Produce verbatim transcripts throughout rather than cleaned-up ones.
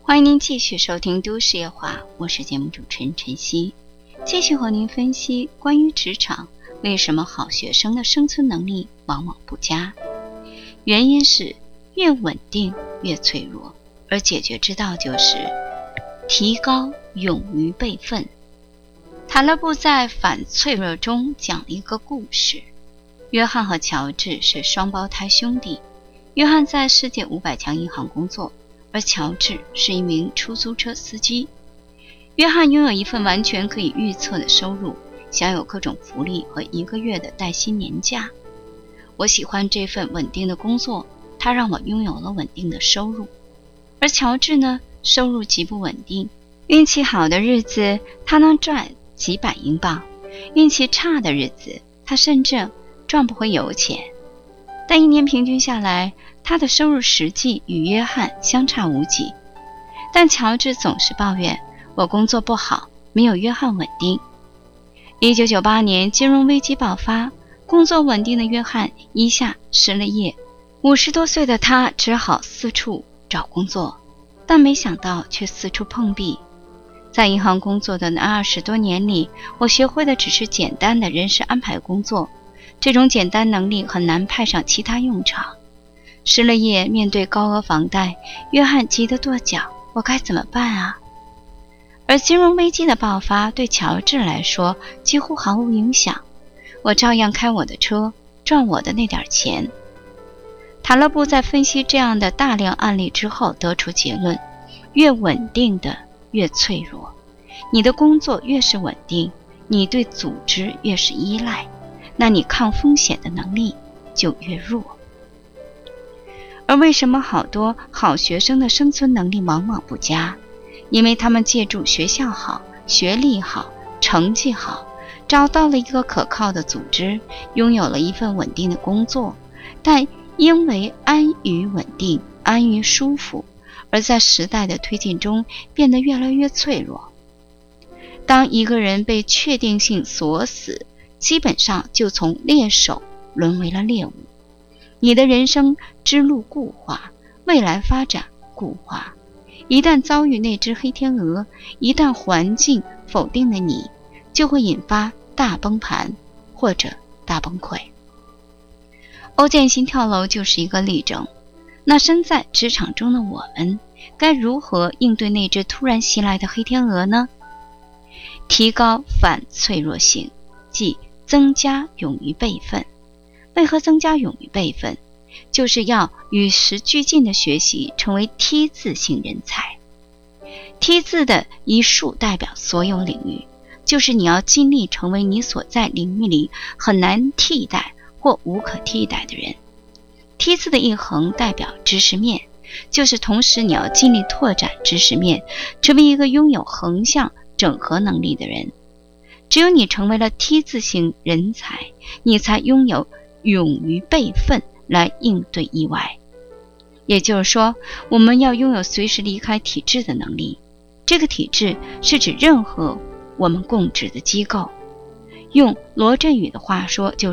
欢迎您继续收听都市夜话，我是节目主持人晨曦，继续和您分析关于职场为什么好学生的生存能力往往不佳。原因是越稳定越脆弱，而解决之道就是提高勇于备份。塔勒布在《反脆弱》中讲了一个故事，约翰和乔治是双胞胎兄弟，约翰在世界五百强银行工作，而乔治是一名出租车司机。约翰拥有一份完全可以预测的收入，享有各种福利和一个月的带薪年假。我喜欢这份稳定的工作，它让我拥有了稳定的收入。而乔治呢，收入极不稳定，运气好的日子他能赚几百英镑，运气差的日子他甚至赚不回油钱。但一年平均下来，他的收入实际与约翰相差无几。但乔治总是抱怨，我工作不好，没有约翰稳定。一九九八年金融危机爆发，工作稳定的约翰一下失了业，五十多岁的他只好四处找工作，但没想到却四处碰壁。在银行工作的那二十多年里，我学会的只是简单的人事安排工作，这种简单能力很难派上其他用场。失了业，面对高额房贷，约翰急得跺脚，我该怎么办啊？而金融危机的爆发对乔治来说几乎毫无影响，我照样开我的车，赚我的那点钱。塔勒布在分析这样的大量案例之后得出结论，越稳定的越脆弱，你的工作越是稳定，你对组织越是依赖，那你抗风险的能力就越弱。而为什么好多好学生的生存能力往往不佳？因为他们借助学校好、学历好、成绩好，找到了一个可靠的组织，拥有了一份稳定的工作，但因为安于稳定、安于舒服，而在时代的推进中变得越来越脆弱。当一个人被确定性锁死，基本上就从猎手沦为了猎物。你的人生之路固化，未来发展固化。一旦遭遇那只黑天鹅，一旦环境否定了你，就会引发大崩盘或者大崩溃。欧建新跳楼就是一个例证。那身在职场中的我们，该如何应对那只突然袭来的黑天鹅呢？提高反脆弱性，即增加勇于备份。为何增加勇于备份？就是要与时俱进的学习，成为 T 字型人才。T 字的一竖代表所有领域，就是你要尽力成为你所在领域里很难替代或无可替代的人。T 字的一横代表知识面，就是同时你要尽力拓展知识面，成为一个拥有横向整合能力的人。只有你成为了 T 字型人才，你才拥有勇于备份来应对意外。也就是说，我们要拥有随时离开体制的能力。这个体制是指任何我们供职的机构。用罗振宇的话说，就是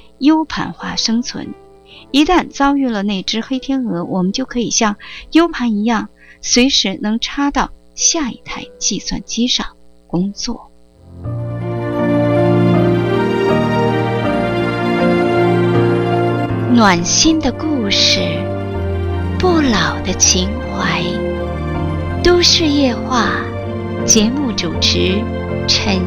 U 盘化生存。一旦遭遇了那只黑天鹅，我们就可以像 U 盘一样，随时能插到下一台计算机上工作。暖心的故事，不老的情怀。都市夜话，节目主持陈